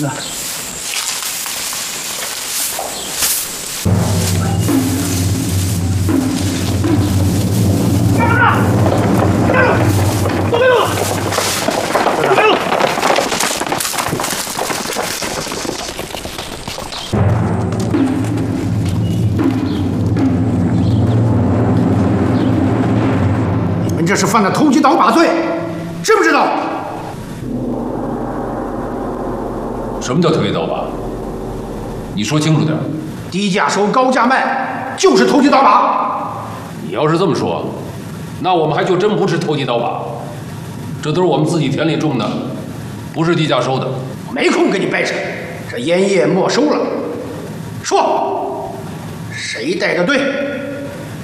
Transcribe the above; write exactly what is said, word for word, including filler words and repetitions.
那。 这是犯了投机倒把罪，知不知道？ 什么叫投机倒把？你说清楚点。 低价收，高价卖，就是投机倒把。 你要是这么说，那我们还就真不是投机倒把，这都是我们自己田里种的，不是低价收的。 我没空跟你掰扯，这烟叶没收了，说谁带的队？